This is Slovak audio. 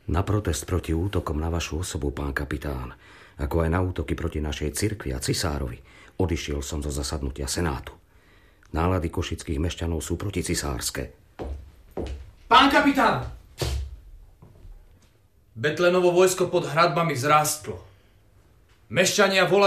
Na protest proti útokom na vašu osobu, pán kapitán, ako aj na útoky proti našej cirkvi a cisárovi, odišiel som zo zasadnutia senátu. Nálady košických mešťanov sú proticisárske. Pán kapitán! Betlenovo vojsko pod hradbami vzrástlo. Mešťania volajú